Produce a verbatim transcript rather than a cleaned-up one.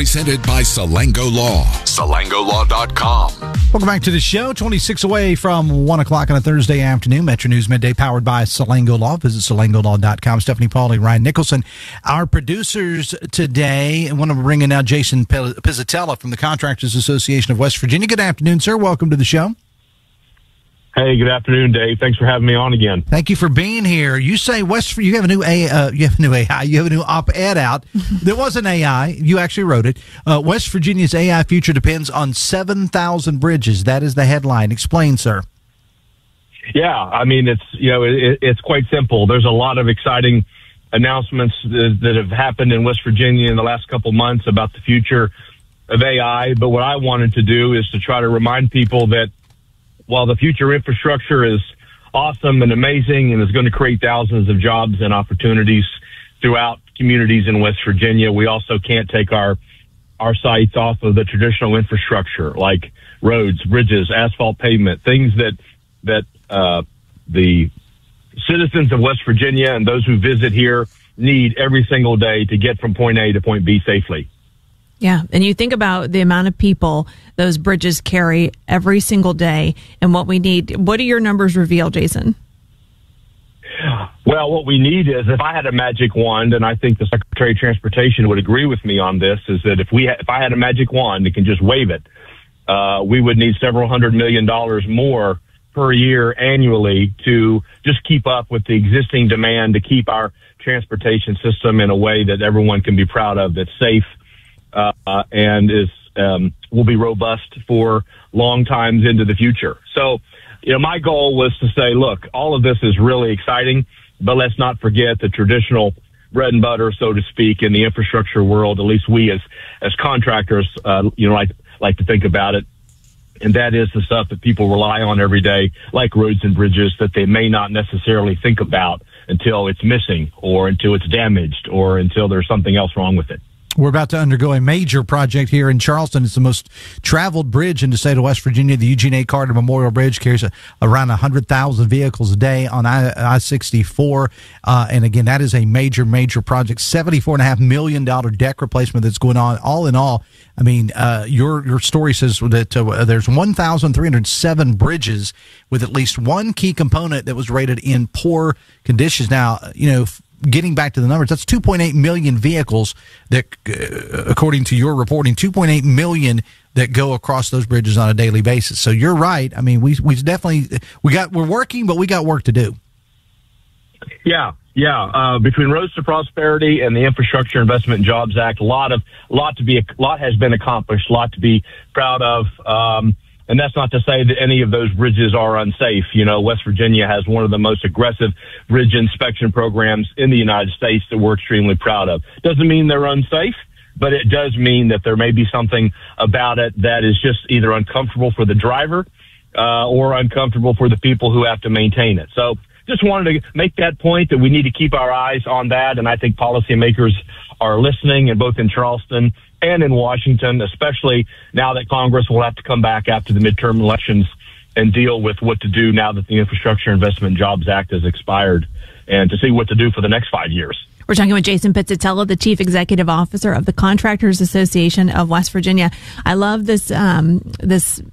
Presented by Salango Law. Salango Law dot com. Welcome back to the show. twenty-six away from one o'clock on a Thursday afternoon. Metro News Midday powered by Salango Law. Visit Salango Law dot com. Stephanie Pauly, Ryan Nicholson. Our producers today, I want to bring in now Jason Pizzatella from the Contractors Association of West Virginia. Good afternoon, sir. Welcome to the show. Hey, good afternoon, Dave. Thanks for having me on again. Thank you for being here. You say West, you have a new a, uh, you have a new A I, you have a new op-ed out. There was an A I. You actually wrote it. Uh, West Virginia's A I future depends on seven thousand bridges. That is the headline. Explain, sir. Yeah, I mean, it's, you know, it, it's quite simple. There's a lot of exciting announcements that, that have happened in West Virginia in the last couple months about the future of A I. But what I wanted to do is to try to remind people that while the future infrastructure is awesome and amazing and is going to create thousands of jobs and opportunities throughout communities in West Virginia, we also can't take our our sights off of the traditional infrastructure like roads, bridges, asphalt pavement, things that that uh, the citizens of West Virginia and those who visit here need every single day to get from point A to point B safely. Yeah, and you think about the amount of people those bridges carry every single day and what we need. What do your numbers reveal, Jason? Well, what we need is, if I had a magic wand, and I think the Secretary of Transportation would agree with me on this, is that if we ha- if I had a magic wand and can just wave it, uh, we would need several hundred million dollars more per year annually to just keep up with the existing demand, to keep our transportation system in a way that everyone can be proud of, that's safe, Uh, and is um, will be robust for long times into the future. So, you know, my goal was to say, look, all of this is really exciting, but let's not forget the traditional bread and butter, so to speak, in the infrastructure world. At least we as as contractors, uh, you know, like like to think about it, and that is the stuff that people rely on every day, like roads and bridges, that they may not necessarily think about until it's missing, or until it's damaged, or until there's something else wrong with it. We're about to undergo a major project here in Charleston. It's the most traveled bridge in the state of West Virginia. The Eugene A. Carter Memorial Bridge carries a, around one hundred thousand vehicles a day on I sixty-four. Uh, and again, that is a major, major project. seventy-four point five million dollars deck replacement that's going on. All in all, I mean, uh, your your story says that uh, there's one thousand three hundred seven bridges with at least one key component that was rated in poor conditions. Now, you know, getting back to the numbers, that's two point eight million vehicles that, uh, according to your reporting, two point eight million that go across those bridges on a daily basis. So you're right. I mean, we we definitely we got we're working, but we got work to do. Yeah, yeah. Uh, between Roads to Prosperity and the Infrastructure Investment and Jobs Act, a lot of lot to be a lot has been accomplished, a lot to be proud of. Um, And that's not to say that any of those bridges are unsafe. You know, West Virginia has one of the most aggressive bridge inspection programs in the United States that we're extremely proud of. Doesn't mean they're unsafe, but it does mean that there may be something about it that is just either uncomfortable for the driver uh, or uncomfortable for the people who have to maintain it. So just wanted to make that point that we need to keep our eyes on that. And I think policymakers are listening, and both in Charleston and in Washington, especially now that Congress will have to come back after the midterm elections and deal with what to do now that the Infrastructure Investment and Jobs Act has expired, and to see what to do for the next five years. We're talking with Jason Pizzatella, the Chief Executive Officer of the Contractors Association of West Virginia. I love this um, this